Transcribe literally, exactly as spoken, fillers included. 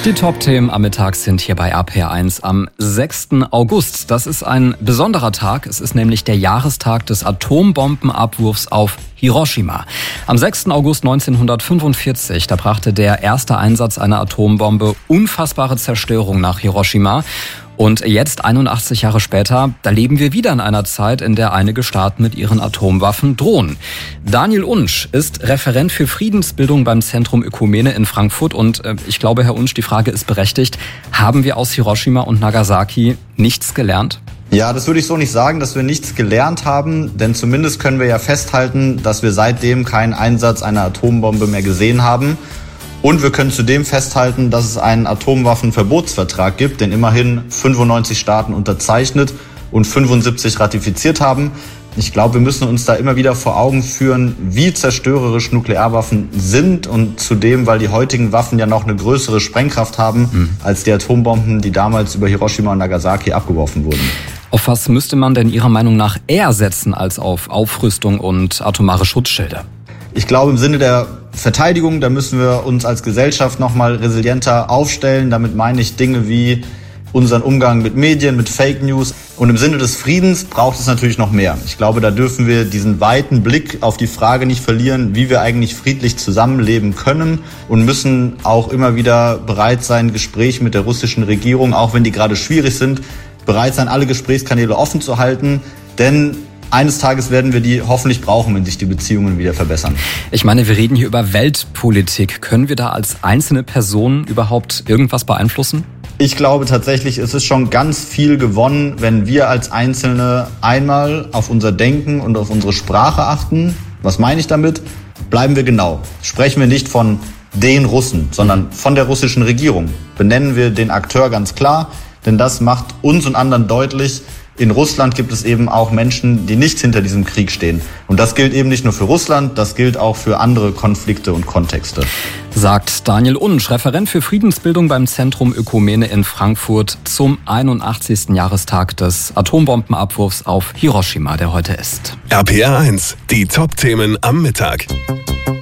Die Top-Themen am Mittag sind hier bei R P R eins am sechsten August. Das ist ein besonderer Tag. Es ist nämlich der Jahrestag des Atombombenabwurfs auf Hiroshima. Am sechsten August neunzehnhundertfünfundvierzig, da brachte der erste Einsatz einer Atombombe unfassbare Zerstörung nach Hiroshima. Und jetzt, einundachtzig Jahre später, da leben wir wieder in einer Zeit, in der einige Staaten mit ihren Atomwaffen drohen. Daniel Unsch ist Referent für Friedensbildung beim Zentrum Ökumene in Frankfurt. Und äh, ich glaube, Herr Unsch, die Frage ist berechtigt. Haben wir aus Hiroshima und Nagasaki nichts gelernt? Ja, das würde ich so nicht sagen, dass wir nichts gelernt haben. Denn zumindest können wir ja festhalten, dass wir seitdem keinen Einsatz einer Atombombe mehr gesehen haben. Und wir können zudem festhalten, dass es einen Atomwaffenverbotsvertrag gibt, den immerhin fünfundneunzig Staaten unterzeichnet und fünfundsiebzig ratifiziert haben. Ich glaube, wir müssen uns da immer wieder vor Augen führen, wie zerstörerisch Nuklearwaffen sind und zudem, weil die heutigen Waffen ja noch eine größere Sprengkraft haben mhm. als die Atombomben, die damals über Hiroshima und Nagasaki abgeworfen wurden. Auf was müsste man denn Ihrer Meinung nach eher setzen als auf Aufrüstung und atomare Schutzschilde? Ich glaube, im Sinne der Verteidigung, da müssen wir uns als Gesellschaft noch mal resilienter aufstellen. Damit meine ich Dinge wie unseren Umgang mit Medien, mit Fake News. Und im Sinne des Friedens braucht es natürlich noch mehr. Ich glaube, da dürfen wir diesen weiten Blick auf die Frage nicht verlieren, wie wir eigentlich friedlich zusammenleben können und müssen auch immer wieder bereit sein, Gespräche mit der russischen Regierung, auch wenn die gerade schwierig sind, bereit sein, alle Gesprächskanäle offen zu halten. Denn eines Tages werden wir die hoffentlich brauchen, wenn sich die Beziehungen wieder verbessern. Ich meine, wir reden hier über Weltpolitik. Können wir da als einzelne Person überhaupt irgendwas beeinflussen? Ich glaube tatsächlich, es ist schon ganz viel gewonnen, wenn wir als Einzelne einmal auf unser Denken und auf unsere Sprache achten. Was meine ich damit? Bleiben wir genau. Sprechen wir nicht von den Russen, sondern von der russischen Regierung. Benennen wir den Akteur ganz klar, denn das macht uns und anderen deutlich, in Russland gibt es eben auch Menschen, die nicht hinter diesem Krieg stehen. Und das gilt eben nicht nur für Russland, das gilt auch für andere Konflikte und Kontexte. Sagt Daniel Unsch, Referent für Friedensbildung beim Zentrum Ökumene in Frankfurt zum einundachtzigsten Jahrestag des Atombombenabwurfs auf Hiroshima, der heute ist. R P R eins, die Top-Themen am Mittag.